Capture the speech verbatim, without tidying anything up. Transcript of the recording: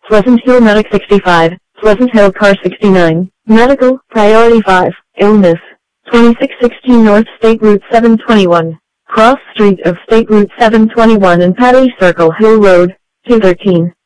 Pleasant Hill Medic sixty-five, Pleasant Hill Car sixty-nine, Medical, Priority five, Illness, twenty-six sixteen North State Route seven twenty-one, Cross Street of State Route seven twenty-one and Patty Circle Hill Road, two thirteen.